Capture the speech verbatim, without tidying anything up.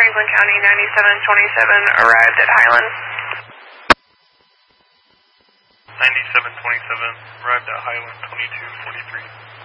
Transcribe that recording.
Franklin County ninety-seven twenty-seven arrived at Highland. ninety-seven twenty-seven arrived at Highland twenty-two forty-three.